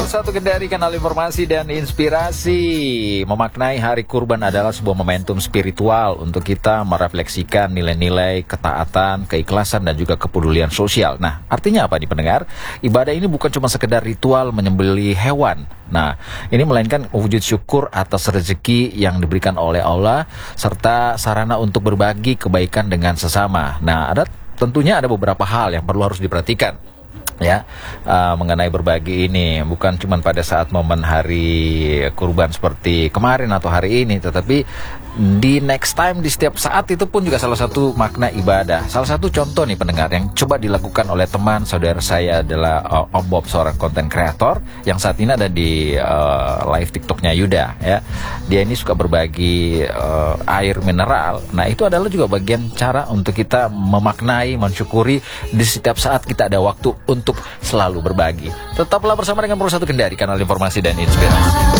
Satu Kendari, kanal informasi dan inspirasi. Memaknai hari kurban adalah sebuah momentum spiritual untuk kita merefleksikan nilai-nilai ketaatan, keikhlasan, dan juga kepedulian sosial. Nah, artinya apa nih pendengar? Ibadah ini bukan cuma sekedar ritual menyembelih hewan. Nah, ini melainkan wujud syukur atas rezeki yang diberikan oleh Allah, serta sarana untuk berbagi kebaikan dengan sesama. Nah, tentunya ada beberapa hal yang harus diperhatikan ya, mengenai berbagi ini. Bukan cuma pada saat momen hari kurban seperti kemarin atau hari ini, tetapi di next time, di setiap saat itu pun juga salah satu makna ibadah. Salah satu contoh nih pendengar yang coba dilakukan oleh teman saudara saya adalah Om Bob, seorang konten kreator yang saat ini ada di live TikToknya Yuda ya. Dia ini suka berbagi air mineral. Nah, itu adalah juga bagian cara untuk kita memaknai, mensyukuri di setiap saat kita ada waktu untuk selalu berbagi. Tetaplah bersama dengan Pro Satu Kendari, kanal informasi dan inspirasi.